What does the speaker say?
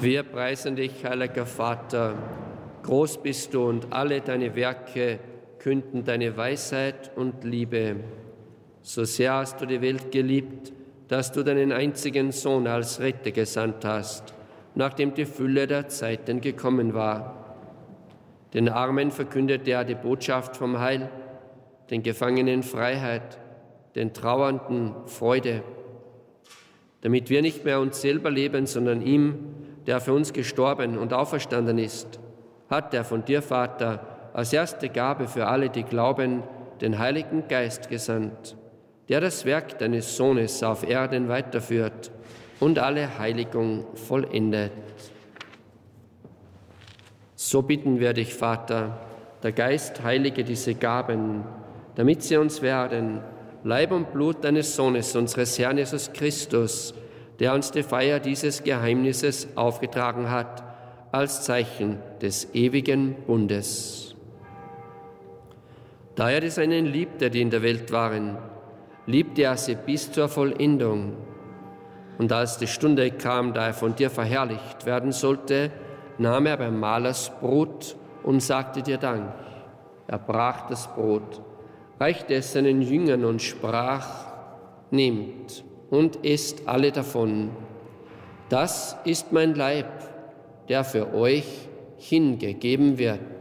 Wir preisen dich, heiliger Vater. Groß bist du und alle deine Werke künden deine Weisheit und Liebe. So sehr hast du die Welt geliebt, dass du deinen einzigen Sohn als Retter gesandt hast, nachdem die Fülle der Zeiten gekommen war. Den Armen verkündete er die Botschaft vom Heil, den Gefangenen Freiheit, den Trauernden Freude, damit wir nicht mehr uns selber leben, sondern ihm, der für uns gestorben und auferstanden ist, hat er von dir, Vater, als erste Gabe für alle, die glauben, den Heiligen Geist gesandt, der das Werk deines Sohnes auf Erden weiterführt und alle Heiligung vollendet. So bitten wir dich, Vater, der Geist heilige diese Gaben, damit sie uns werden, Leib und Blut deines Sohnes, unseres Herrn Jesus Christus, der uns die Feier dieses Geheimnisses aufgetragen hat, als Zeichen des ewigen Bundes. Da er die Seinen liebte, die in der Welt waren, liebte er sie bis zur Vollendung. Und als die Stunde kam, da er von dir verherrlicht werden sollte, nahm er beim Mahl das Brot und sagte dir Dank. Er brach das Brot, reichte es seinen Jüngern und sprach: Nehmt und esst alle davon. Das ist mein Leib, der für euch hingegeben wird.